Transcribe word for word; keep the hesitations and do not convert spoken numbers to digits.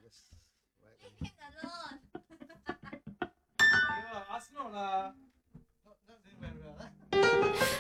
Just right Leave when him alone. Ayun, Arsenal lah.